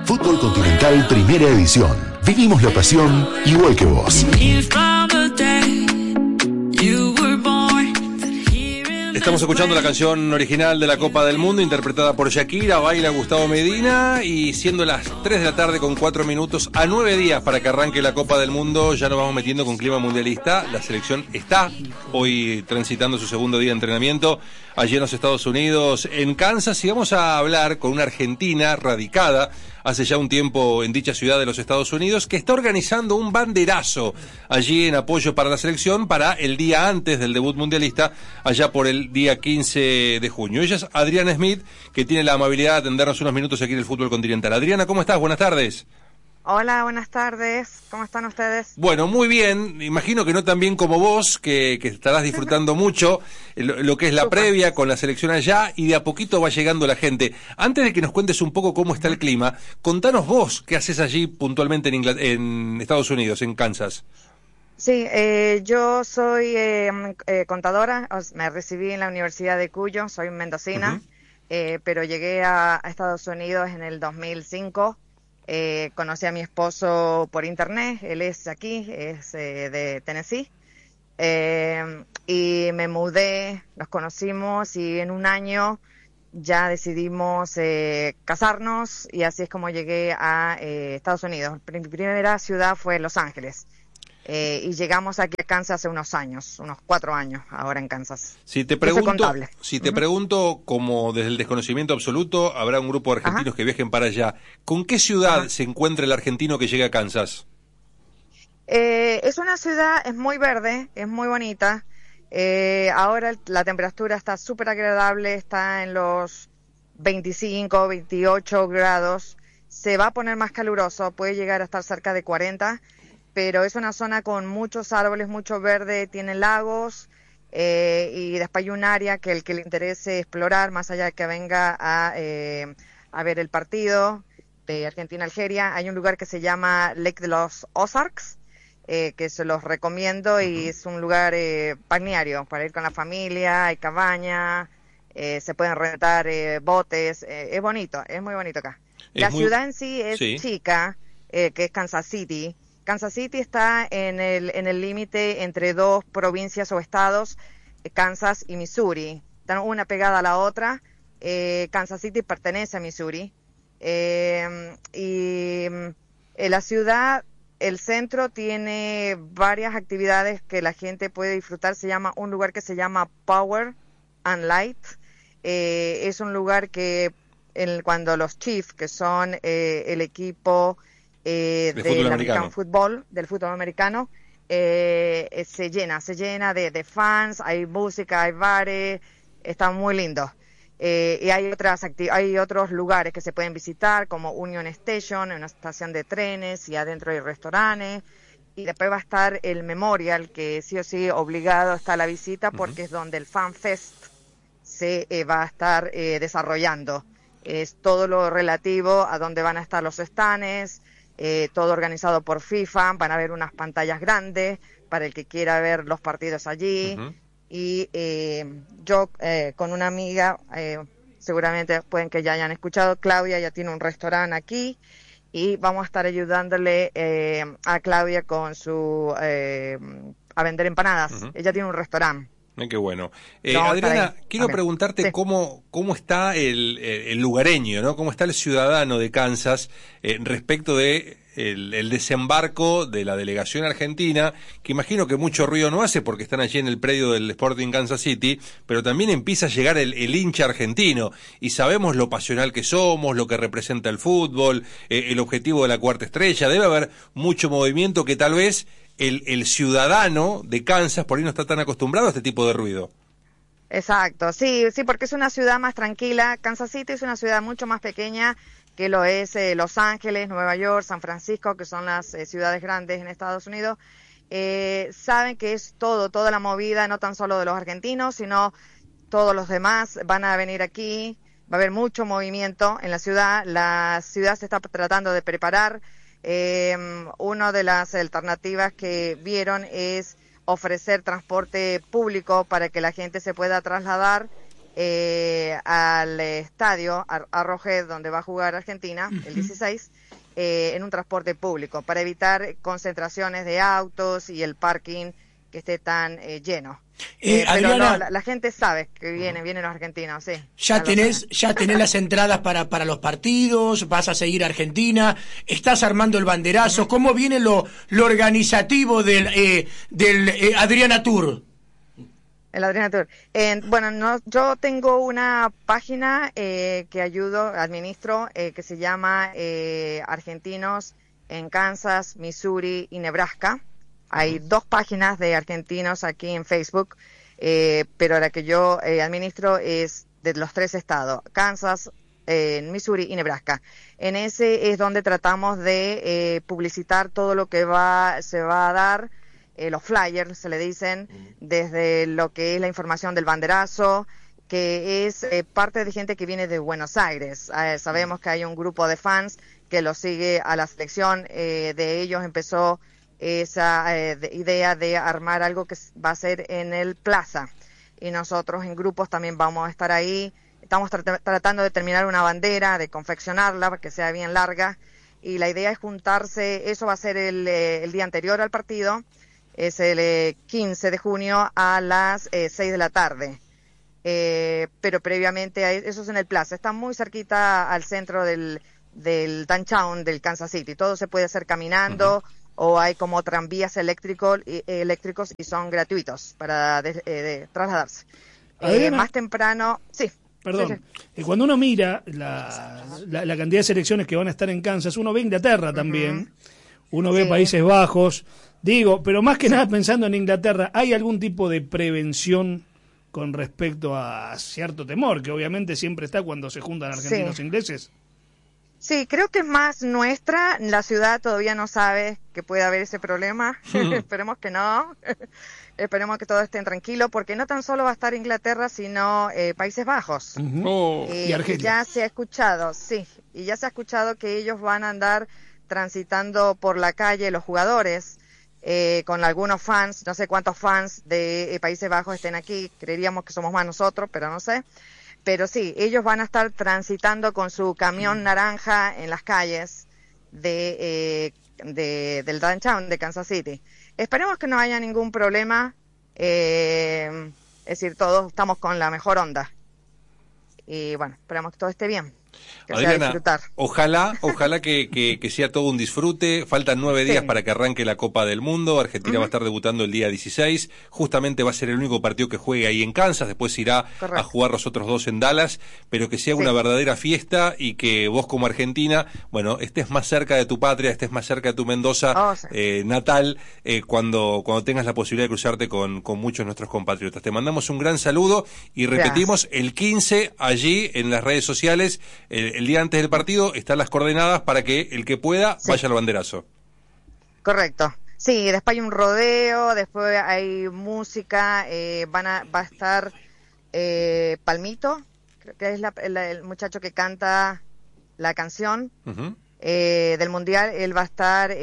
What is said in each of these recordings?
Fútbol Continental Primera Edición. Vivimos la pasión igual que vos. Estamos escuchando la canción original de la Copa del Mundo, interpretada por Shakira, baila Gustavo Medina, y siendo las 3 de la tarde con 4 minutos, a 9 días para que arranque la Copa del Mundo, ya nos vamos metiendo con clima mundialista. La selección está hoy transitando su segundo día de entrenamiento allí en los Estados Unidos, en Kansas, y vamos a hablar con una argentina radicada hace ya un tiempo en dicha ciudad de los Estados Unidos, que está organizando un banderazo allí en apoyo para la selección para el día antes del debut mundialista, allá por el día 15 de junio. Ella es Adriana Smith, que tiene la amabilidad de atendernos unos minutos aquí en el Fútbol Continental. Adriana, ¿cómo estás? Buenas tardes. Hola, buenas tardes. ¿Cómo están ustedes? Bueno, muy bien. Imagino que no tan bien como vos, que estarás disfrutando mucho lo que es la previa con la selección allá, y de a poquito va llegando la gente. Antes de que nos cuentes un poco cómo está el clima, contanos vos qué haces allí puntualmente en Estados Unidos, en Kansas. Sí, yo soy contadora. Me recibí en la Universidad de Cuyo, soy mendocina, pero llegué a Estados Unidos en el 2005. Conocí a mi esposo por internet, él es aquí, es de Tennessee, y me mudé, nos conocimos y en un año ya decidimos casarnos, y así es como llegué a Estados Unidos. Mi primera ciudad fue Los Ángeles. Y llegamos aquí a Kansas hace unos años, unos 4 años ahora en Kansas. Si te pregunto, como desde el desconocimiento absoluto, habrá un grupo de argentinos que viajen para allá. ¿Con qué ciudad se encuentra el argentino que llega a Kansas? Es una ciudad, es muy verde, es muy bonita. Ahora la temperatura está súper agradable, está en los 25, 28 grados. Se va a poner más caluroso, puede llegar a estar cerca de 40. Pero es una zona con muchos árboles, mucho verde, tiene lagos, y después hay un área que el que le interese explorar, más allá de que venga a ver el partido de Argentina-Algeria, hay un lugar que se llama Lake de los Ozarks, que se los recomiendo, y es un lugar balneario para ir con la familia, hay cabaña, se pueden rentar botes, es bonito, es muy bonito acá. Ciudad en sí es chica, que es Kansas City. Kansas City está en el límite entre dos provincias o estados, Kansas y Missouri. Están una pegada a la otra. Kansas City pertenece a Missouri. La ciudad, el centro, tiene varias actividades que la gente puede disfrutar. Un lugar que se llama Power and Light. Es un lugar que cuando los Chiefs, que son el equipo del American Football, del fútbol americano, se llena de fans, hay música, hay bares, está muy lindo. Y hay otros lugares que se pueden visitar, como Union Station, una estación de trenes, y adentro hay restaurantes. Y después va a estar el Memorial, que sí o sí obligado está a la visita, porque es donde el Fan Fest se va a estar desarrollando. Es todo lo relativo a donde van a estar los stands. Todo organizado por FIFA, van a haber unas pantallas grandes para el que quiera ver los partidos allí. Y yo con una amiga, seguramente pueden que ya hayan escuchado, Claudia ya tiene un restaurante aquí, y vamos a estar ayudándole a Claudia con a vender empanadas. Ella tiene un restaurante. Qué bueno. Adriana, quiero preguntarte cómo está el lugareño, ¿no? ¿Cómo está el ciudadano de Kansas respecto de el desembarco de la delegación argentina, que imagino que mucho ruido no hace porque están allí en el predio del Sporting Kansas City, pero también empieza a llegar el hincha argentino, y sabemos lo pasional que somos, lo que representa el fútbol, el objetivo de la cuarta estrella. Debe haber mucho movimiento que tal vez el ciudadano de Kansas por ahí no está tan acostumbrado a este tipo de ruido. Exacto, sí, porque es una ciudad más tranquila. Kansas City es una ciudad mucho más pequeña que lo es Los Ángeles, Nueva York, San Francisco, que son las ciudades grandes en Estados Unidos. Saben que es toda la movida, no tan solo de los argentinos, sino todos los demás van a venir aquí. Va a haber mucho movimiento en la ciudad. La ciudad se está tratando de preparar. Una de las alternativas que vieron es ofrecer transporte público para que la gente se pueda trasladar al estadio Arrowhead, donde va a jugar Argentina, el 16, en un transporte público, para evitar concentraciones de autos y el parking que esté tan lleno. Adriana, pero la gente sabe que vienen los argentinos, sí. Ya tenés las entradas para los partidos, vas a seguir a Argentina, estás armando el banderazo. ¿Cómo viene lo organizativo del Adriana Tour? El Adriana Tour. Yo tengo una página que administro, que se llama Argentinos en Kansas, Missouri y Nebraska. Hay 2 páginas de argentinos aquí en Facebook, pero la que yo administro es de los 3 estados, Kansas, Missouri y Nebraska. En ese es donde tratamos de publicitar todo lo que se va a dar, los flyers, se le dicen, desde lo que es la información del banderazo, que es parte de gente que viene de Buenos Aires. Sabemos que hay un grupo de fans que lo sigue a la selección, de ellos empezó esa idea de armar algo que va a ser en el Plaza, y nosotros en grupos también vamos a estar ahí. Estamos tratando de terminar una bandera, de confeccionarla para que sea bien larga, y la idea es juntarse. Eso va a ser el día anterior al partido, es el 15 de junio a las 6 de la tarde, pero previamente eso es en el Plaza, está muy cerquita al centro del downtown del Kansas City. Todo se puede hacer caminando, o hay como tranvías eléctricos y son gratuitos para trasladarse. Más temprano, sí. Perdón, cuando uno mira la cantidad de selecciones que van a estar en Kansas, uno ve Inglaterra también, uno ve Países Bajos, pero más que nada pensando en Inglaterra, ¿hay algún tipo de prevención con respecto a cierto temor, que obviamente siempre está cuando se juntan argentinos e ingleses? Sí, creo que es más nuestra. La ciudad todavía no sabe que puede haber ese problema. Esperemos que no. Esperemos que todo esté tranquilo, porque no tan solo va a estar Inglaterra, sino Países Bajos. Y Argelia. Ya se ha escuchado, y ya se ha escuchado que ellos van a andar transitando por la calle, los jugadores, con algunos fans. No sé cuántos fans de Países Bajos estén aquí. Creeríamos que somos más nosotros, pero no sé. Pero sí, ellos van a estar transitando con su camión naranja en las calles del downtown de Kansas City. Esperemos que no haya ningún problema, es decir, todos estamos con la mejor onda. Y bueno, esperemos que todo esté bien. Que Adriana, sea disfrutar. ojalá que sea todo un disfrute. Faltan 9 días para que arranque la Copa del Mundo. Argentina va a estar debutando el día 16. Justamente va a ser el único partido que juegue ahí en Kansas. Después irá a jugar los otros 2 en Dallas. Pero que sea una verdadera fiesta, y que vos como Argentina, estés más cerca de tu patria, estés más cerca de tu Mendoza natal, cuando tengas la posibilidad de cruzarte con muchos de nuestros compatriotas. Te mandamos un gran saludo y repetimos, el 15 allí en las redes sociales. El día antes del partido están las coordenadas para que el que pueda vaya al banderazo. Correcto. Sí, después hay un rodeo, después hay música, va a estar Palmito, creo que es el muchacho que canta la canción del Mundial. Él va a estar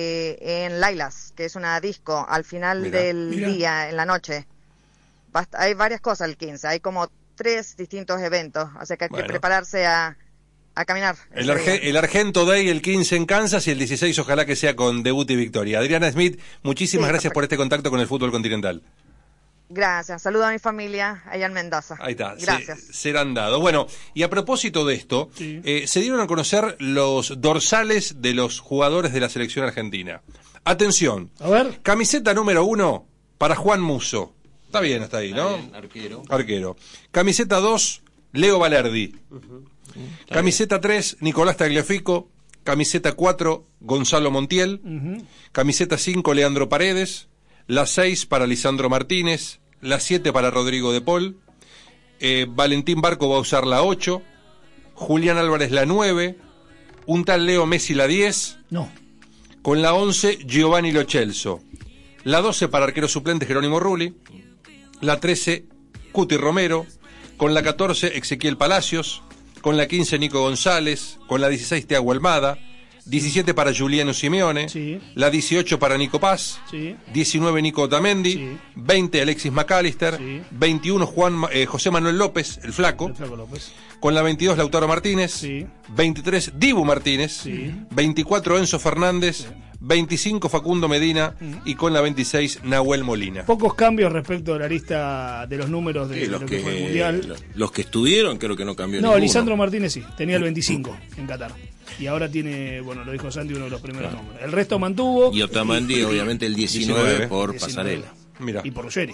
en Lailas, que es una disco, al final del día, en la noche. Hay varias cosas el 15, hay como 3 distintos eventos, o sea que hay que prepararse a caminar. El Argento Day el 15 en Kansas, y el 16 ojalá que sea con debut y victoria. Adriana Smith, muchísimas gracias por este contacto con el fútbol continental. Gracias, saludo a mi familia allá en Mendoza. Ahí está, gracias. Serán dados. Bueno, y a propósito de esto, se dieron a conocer los dorsales de los jugadores de la selección argentina. Atención, a ver. Camiseta número 1 para Juan Musso. Está bien, está ahí, ¿no? Bien, arquero. Camiseta 2, Leo Valerdi. Camiseta 3, Nicolás Tagliafico. Camiseta 4, Gonzalo Montiel. Camiseta 5, Leandro Paredes. La 6 para Lisandro Martínez. La 7 para Rodrigo de Paul. Valentín Barco va a usar la 8. Julián Álvarez la 9. Un tal Leo Messi la 10. No. Con la 11, Giovanni Lo Celso. La 12 para arquero suplente, Jerónimo Rulli. La 13, Cuti Romero. Con la 14, Ezequiel Palacios. Con la 15, Nico González. Con la 16, Thiago Almada. 17 para Giuliano Simeone, Sí. la 18 para Nico Paz, Sí. 19 Nico Otamendi, Sí. 20 Alexis McAllister, Sí. 21 José Manuel López, el flaco, El Flaco López. con la 22 Lautaro Martínez, Sí. 23 Dibu Martínez, Sí. 24 Enzo Fernández, 25 Facundo Medina y con la 26 Nahuel Molina. Pocos cambios respecto a la lista de los números de Sí, lo que fue el Mundial. los que estuvieron creo que no cambió No, ninguno. Lisandro Martínez sí, tenía el 25 en Qatar. Y ahora tiene, bueno, lo dijo Santi, uno de los primeros números. El resto mantuvo. Y Otamendi, obviamente, el 19 por 19. pasarela. Mira. Y por Ruggeri.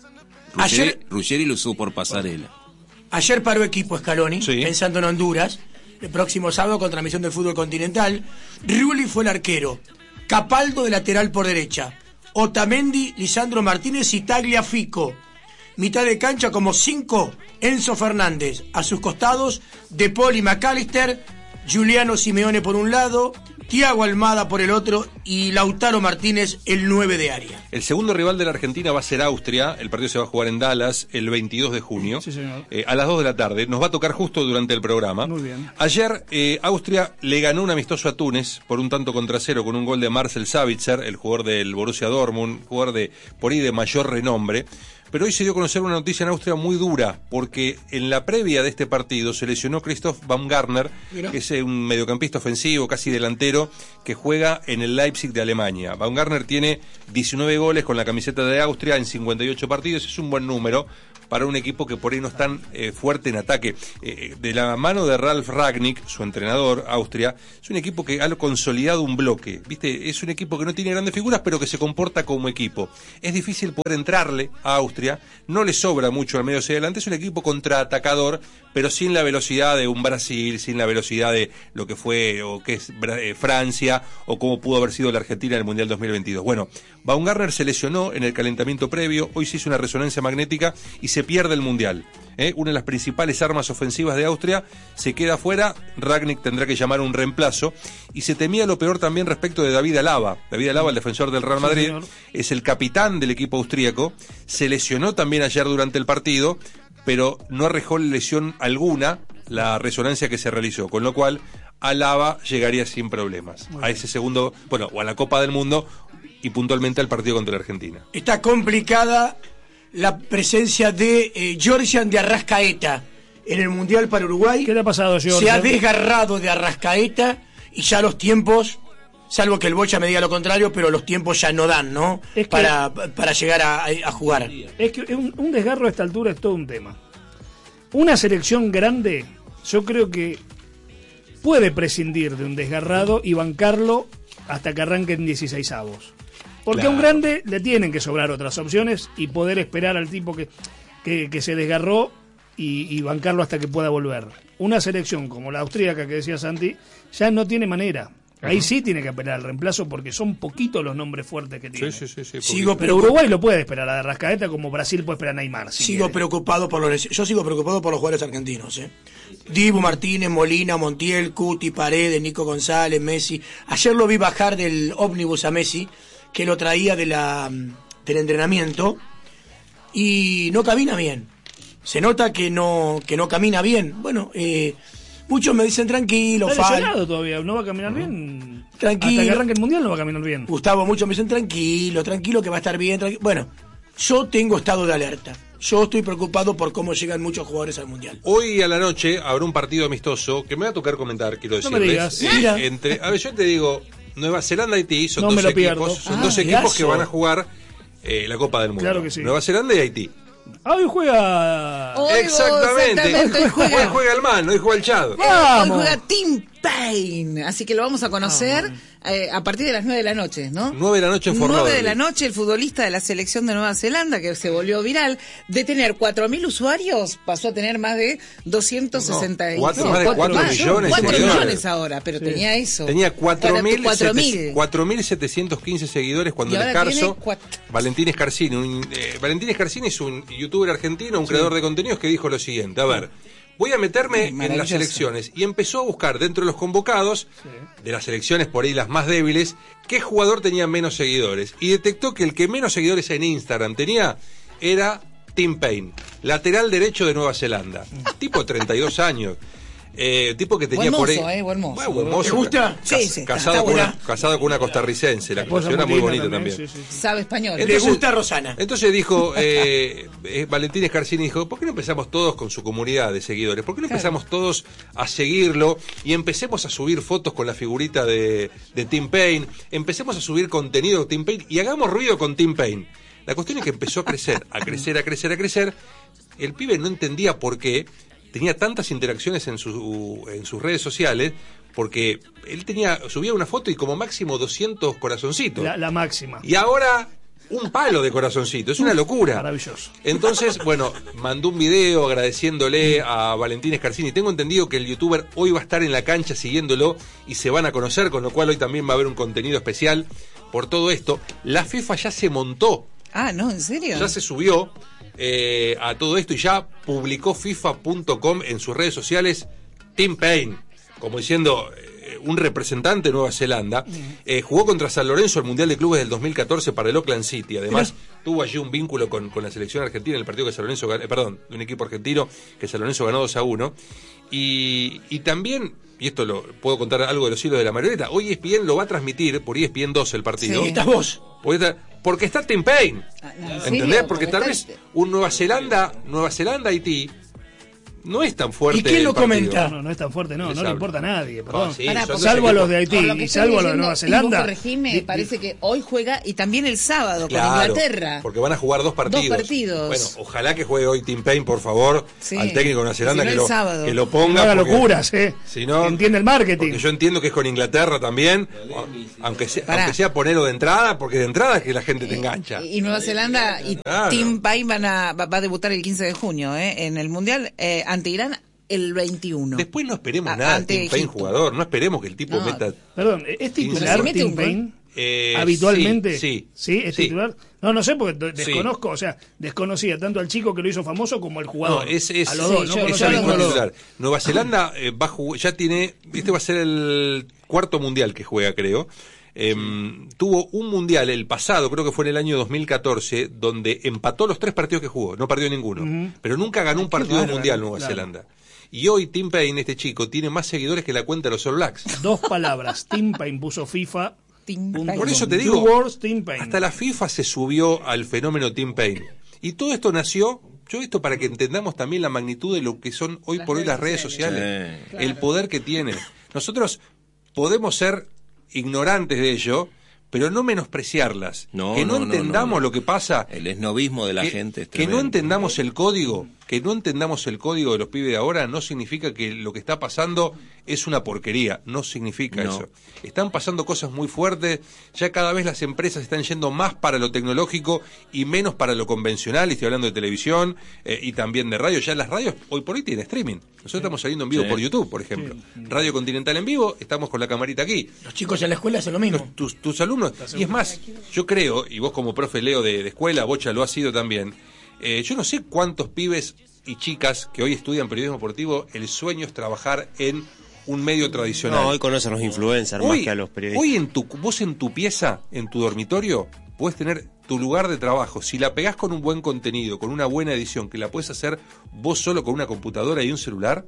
Ruggeri lo usó por pasarela. Ayer paró equipo Scaloni, Sí. pensando en Honduras, el próximo sábado con transmisión del fútbol continental. Rulli fue el arquero, Capaldo de lateral por derecha, Otamendi, Lisandro Martínez y Tagliafico. Mitad de cancha como 5, Enzo Fernández. A sus costados, De Paul y McAllister, Giuliano Simeone por un lado, Thiago Almada por el otro y Lautaro Martínez, el 9 de área. El segundo rival de la Argentina va a ser Austria. El partido se va a jugar en Dallas el 22 de junio. Sí, señor. A las 2 de la tarde. Nos va a tocar justo durante el programa. Muy bien. Ayer Austria le ganó un amistoso a Túnez por un tanto contra cero con un gol de Marcel Sabitzer, el jugador del Borussia Dortmund, jugador de por ahí de mayor renombre. Pero hoy se dio a conocer una noticia en Austria muy dura, porque en la previa de este partido se lesionó Christoph Baumgartner, que es un mediocampista ofensivo, casi delantero, que juega en el Leipzig de Alemania. Baumgartner tiene 19 goles con la camiseta de Austria en 58 partidos, es un buen número para un equipo que por ahí no es tan fuerte en ataque. De la mano de Ralf Rangnick, su entrenador, Austria, es un equipo que ha consolidado un bloque, ¿viste? Es un equipo que no tiene grandes figuras, pero que se comporta como equipo. Es difícil poder entrarle a Austria, no le sobra mucho al medio hacia adelante, es un equipo contraatacador, pero sin la velocidad de un Brasil, sin la velocidad de lo que fue o que es Francia, o como pudo haber sido la Argentina en el Mundial 2022. Bueno, Baumgartner se lesionó en el calentamiento previo, hoy se hizo una resonancia magnética y se pierde el Mundial. Una de las principales armas ofensivas de Austria se queda fuera, Rangnick tendrá que llamar un reemplazo, y se temía lo peor también respecto de David Alaba. David Alaba, el defensor del Real Madrid, Sí, es el capitán del equipo austríaco, se lesionó también ayer durante el partido, pero no arrojó lesión alguna la resonancia que se realizó, con lo cual Alaba llegaría sin problemas a ese segundo, bueno, o a la Copa del Mundo y puntualmente al partido contra la Argentina. Está complicada la presencia de Georgian de Arrascaeta en el Mundial para Uruguay. ¿Qué le ha pasado a Georgian? Se ha desgarrado de Arrascaeta y ya los tiempos, salvo que el Bocha me diga lo contrario, pero los tiempos ya no dan, ¿no? Es que- para llegar a jugar. Es que un desgarro a esta altura es todo un tema. Una selección grande, yo creo que puede prescindir de un desgarrado y bancarlo hasta que arranquen 16avos. Porque a un grande le tienen que sobrar otras opciones y poder esperar al tipo que se desgarró y bancarlo hasta que pueda volver. Una selección como la austríaca que decía Santi, ya no tiene manera. Ahí sí tiene que apelar al reemplazo porque son poquitos los nombres fuertes que tiene. Sigo Pero Uruguay lo puede esperar a Arrascaeta como Brasil puede esperar a Neymar. Si Sigo quiere. preocupado por yo sigo preocupado por los jugadores argentinos, Dibu Martínez, Molina, Montiel, Cuti, Paredes, Nico González, Messi. Ayer lo vi bajar del ómnibus a Messi, que lo traía del entrenamiento, y no camina bien. Se nota que no camina bien. Bueno, muchos me dicen tranquilo, Está lesionado todavía, no va a caminar bien. Tranquilo. Hasta que arranque el Mundial no va a caminar bien. Gustavo, muchos me dicen tranquilo que va a estar bien. Bueno, yo tengo estado de alerta. Yo estoy preocupado por cómo llegan muchos jugadores al Mundial. Hoy a la noche habrá un partido amistoso que me va a tocar comentar, quiero No me decirles. digas. Mira. A ver, yo te digo, Nueva Zelanda y Haití son No dos me lo equipos, pierdo. son dos equipos que Pedazo. van a jugar la Copa del Mundo. Claro que sí. Nueva Zelanda y Haití. Hoy juega. Exactamente. Hoy juega. Hoy juega el Man, hoy juega el Chad. Hoy ¡Vamos! juega Tim Payne, así que lo vamos a conocer a partir de las 9 de la noche, ¿no? 9 de la noche en Fort 9 de la Lauderdale. noche, el futbolista de la selección de Nueva Zelanda, que se volvió viral, de tener 4.000 usuarios, pasó a tener más de 260 No, más de 4 millones, 4 seguidores. millones ahora, pero tenía eso. Tenía 4.000. 4.715 seguidores cuando Y el ahora Escarzo, tiene Valentín Escarcini, Valentín Escarcini es un youtuber argentino, un creador de contenidos que dijo lo siguiente, a ver, voy a meterme en las Maravilloso. selecciones, y empezó a buscar dentro de los convocados, de las selecciones por ahí las más débiles, qué jugador tenía menos seguidores, y detectó que el que menos seguidores en Instagram tenía era Tim Payne, lateral derecho de Nueva Zelanda, tipo 32 años. Tipo que tenía por ahí. Buen mozo. Buen mozo. ¿Te gusta? Sí, casado con una costarricense. La esposa era muy bonita también. Sí, sí. Sabe español. Entonces, ¿Le gusta a Rosana? Entonces dijo, Valentín Scarsini dijo, ¿por qué no empezamos todos con su comunidad de seguidores? ¿Por qué no empezamos todos a seguirlo y empecemos a subir fotos con la figurita de Tim Payne? Empecemos a subir contenido de Tim Payne y hagamos ruido con Tim Payne. La cuestión es que empezó a crecer. El pibe no entendía por qué tenía tantas interacciones en sus redes sociales, porque él subía una foto y como máximo 200 corazoncitos. La máxima. Y ahora un palo de corazoncito, es una locura. Maravilloso. Entonces, bueno, mandó un video agradeciéndole a Valentín Scarsini. Tengo entendido que el youtuber hoy va a estar en la cancha siguiéndolo y se van a conocer, con lo cual hoy también va a haber un contenido especial por todo esto. La FIFA ya se montó. Ah, no, ¿en serio? Ya se subió a todo esto y ya publicó FIFA.com en sus redes sociales Tim Payne, como diciendo un representante de Nueva Zelanda. Jugó contra San Lorenzo el Mundial de Clubes del 2014 para el Auckland City. Además, tuvo allí un vínculo con la selección argentina en el partido que San Lorenzo de un equipo argentino que San Lorenzo ganó 2-1. Y también, y esto lo puedo contar algo de los hilos de la marioneta, hoy ESPN lo va a transmitir por ESPN 2 el partido. Sí. ¿Estás vos? Porque está Tim Payne. ¿Entendés? serio? Porque tal vez un Nueva Zelanda, Haití no es tan fuerte. ¿Y quién lo el partido. comenta? No es tan fuerte, no Les le hablo. importa a nadie, perdón. Sí, Pará, son Salvo a los de Por lo Haití que y estoy salvo a los de leyendo, Nueva y Zelanda. vos corregime, parece que hoy juega y también el sábado Claro, con Inglaterra. porque van a jugar dos partidos. Bueno, ojalá que juegue hoy Tim Payne, por favor, Sí. al técnico de Nueva Zelanda, Si no, el sábado. que lo No ponga. haga porque locuras, si no, entiende el marketing. Porque yo entiendo que es con Inglaterra también, aunque sea ponerlo de entrada, porque de entrada es que la gente te engancha. Y Nueva Zelanda y Claro. Tim Payne va a debutar el 15 de junio en el Mundial ante Irán el 21. Después no esperemos nada de ante Tim Payne Egipto. jugador, no esperemos que el tipo No. meta. Perdón, ¿es titular Si mete Tim un gol. Payne? Habitualmente. Sí. ¿Es titular? No sé, porque desconozco, o sea, desconocía tanto al chico que lo hizo famoso como al jugador. No, es a los dos, sí, no yo- conocía yo a lo ninguno de los dos. titular. Nueva Zelanda va a jugar, ya tiene, este va a ser el cuarto mundial que juega, creo. Tuvo un mundial el pasado, creo que fue en el año 2014, donde empató los 3 partidos que jugó, no perdió ninguno, pero nunca ganó un partido bárbaro, mundial Nueva claro. Zelanda. Y hoy Tim Payne, este chico, tiene más seguidores que la cuenta de los All Blacks. 2 palabras. Tim Payne puso FIFA. Tim Payne. Por eso te Two digo, words, Tim Payne. hasta la FIFA se subió al fenómeno Tim Payne. Y todo esto nació, esto para que entendamos también la magnitud de lo que son hoy por hoy las redes sociales. Sí. El poder que tiene. Nosotros podemos ser ignorantes de ello, pero no menospreciarlas. No, que no no, entendamos no. lo que pasa. El esnovismo de la que, gente es que no tremendo. entendamos el código, de los pibes de ahora, no significa que lo que está pasando es una porquería, no significa No. eso. Están pasando cosas muy fuertes, ya cada vez las empresas están yendo más para lo tecnológico y menos para lo convencional, y estoy hablando de televisión y también de radio. Ya las radios hoy por hoy tienen streaming. Nosotros estamos saliendo en vivo Sí. por YouTube, por ejemplo. Radio Continental en vivo, estamos con la camarita aquí. Los chicos en la escuela hacen lo mismo. Tus alumnos, y es más, yo creo, y vos como profe Leo de escuela, Bocha lo ha sido también, yo no sé cuántos pibes y chicas que hoy estudian periodismo deportivo, el sueño es trabajar en un medio tradicional. No, hoy conocen a los influencers más que a los periodistas. Hoy vos en tu pieza, en tu dormitorio, podés tener tu lugar de trabajo. Si la pegás con un buen contenido, con una buena edición, que la puedes hacer vos solo con una computadora y un celular,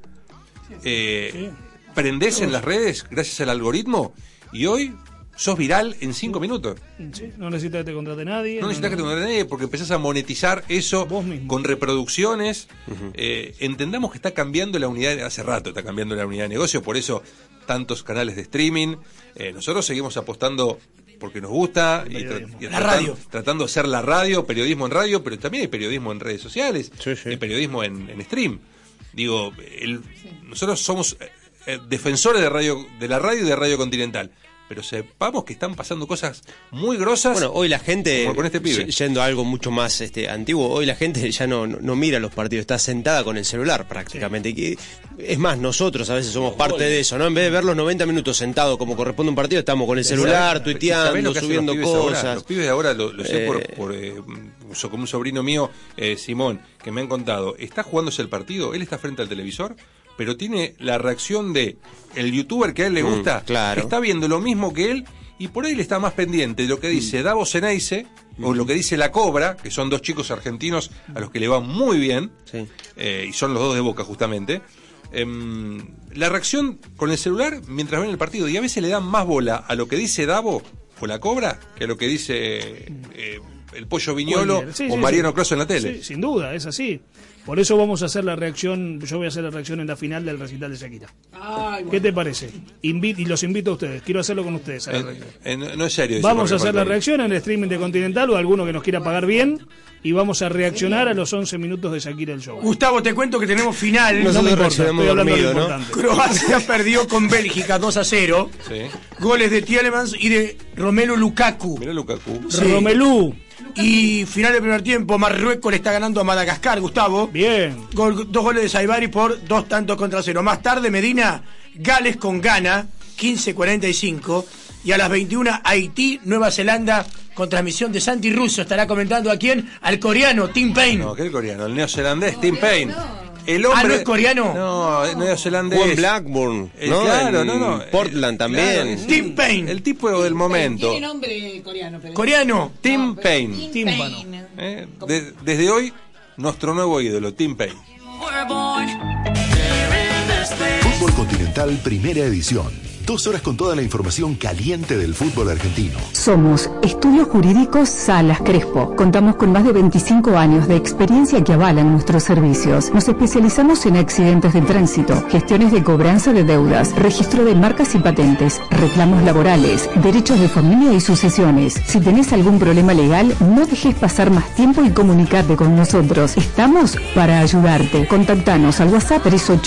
prendés en las redes gracias al algoritmo y hoy sos viral en 5 minutos. Sí, no necesitas que te contrate nadie. No necesitas que te contrate nadie porque empezás a monetizar eso Vos mismo. con reproducciones. Entendamos que está cambiando la unidad, hace rato está cambiando la unidad de negocio, por eso tantos canales de streaming. Nosotros seguimos apostando porque nos gusta y La radio. tratando de hacer la radio, periodismo en radio, pero también hay periodismo en redes sociales, Sí, sí. hay periodismo en stream. Digo, nosotros somos defensores de la radio y de Radio Continental. Pero sepamos que están pasando cosas muy grosas. Bueno, hoy la gente, como con este pibe. yendo a algo mucho más antiguo, hoy la gente ya no mira los partidos, está sentada con el celular prácticamente. Y es más, nosotros a veces somos parte de eso, ¿no? En vez de ver los 90 minutos sentados como corresponde un partido, estamos con el celular, ¿Sabés lo tuiteando, que hacen subiendo los pibes ahora? cosas. Los pibes de ahora, lo sé como un sobrino mío, Simón, que me han contado, está jugándose el partido, él está frente al televisor, pero tiene la reacción de el youtuber que a él le gusta, claro. que está viendo lo mismo que él, y por ahí le está más pendiente de lo que dice Davo Ceneice, o lo que dice La Cobra, que son 2 chicos argentinos a los que le va muy bien, Sí. y son los 2 de Boca justamente, la reacción con el celular mientras ven el partido, y a veces le dan más bola a lo que dice Davo o la Cobra que a lo que dice el Pollo Viñolo o Mariano Crosso en la tele. Sí, sin duda, es así. Por eso vamos a hacer la reacción, yo voy a hacer la reacción en la final del recital de Shakira. ¿Qué te parece? Y los invito a ustedes, quiero hacerlo con ustedes. No es serio. Vamos a hacer la reacción en el streaming de Continental o alguno que nos quiera pagar bien, y vamos a reaccionar a los 11 minutos de Shakira el show. Gustavo, te cuento que tenemos final. No me importa, estoy hablando de lo importante. Croacia perdió con Bélgica 2-0. Sí. Goles de Tielemans y de Romelu Lukaku. Mirá Lukaku. Sí. Romelu. Y final del primer tiempo, Marruecos le está ganando a Madagascar, Gustavo. Bien. 2 goles de Saibari por 2-0. Más tarde, Medina, Gales con Ghana, 15:45. Y a las 21, Haití, Nueva Zelanda, con transmisión de Santi Russo. Estará comentando a quién, al coreano, Tim Payne. No, ¿qué el coreano? El neozelandés, Tim Payne. El hombre... ¿no es coreano? No, neozelandés. Juan Blackburn, ¿no? Claro, en Portland también. Claro, Tim Payne. El tipo del momento. Tiene nombre coreano. Pero... Coreano. Tim Payne. Tímpano. Desde hoy, nuestro nuevo ídolo, Tim Payne. Fútbol Continental, primera edición. 2 horas con toda la información caliente del fútbol argentino. Somos Estudios Jurídicos Salas Crespo. Contamos con más de 25 años de experiencia que avalan nuestros servicios. Nos especializamos en accidentes de tránsito, gestiones de cobranza de deudas, registro de marcas y patentes, reclamos laborales, derechos de familia y sucesiones. Si tenés algún problema legal, no dejes pasar más tiempo y comunicate con nosotros. Estamos para ayudarte. Contactanos al WhatsApp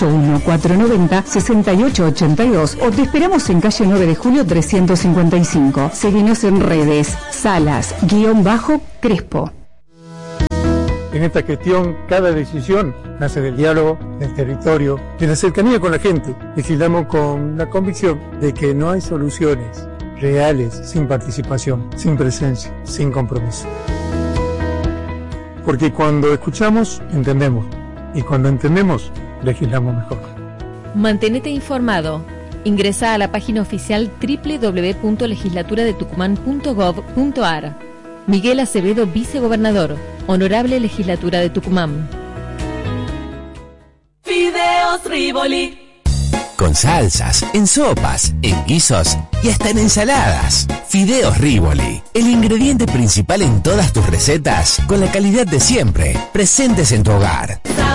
381-490-6882 o te esperamos en calle 9 de Julio 355. Seguinos en redes, Salas-Crespo. En esta gestión, cada decisión nace del diálogo, del territorio, de la cercanía con la gente. Legislamos con la convicción de que no hay soluciones reales sin participación, sin presencia, sin compromiso. Porque cuando escuchamos, entendemos. Y cuando entendemos, legislamos mejor. Mantenete informado. Ingresa a la página oficial www.legislaturadetucumán.gov.ar. Miguel Acevedo, vicegobernador. Honorable Legislatura de Tucumán. Fideos Rivoli. Con salsas, en sopas, en guisos y hasta en ensaladas. Fideos Rivoli, el ingrediente principal en todas tus recetas, con la calidad de siempre, presentes en tu hogar.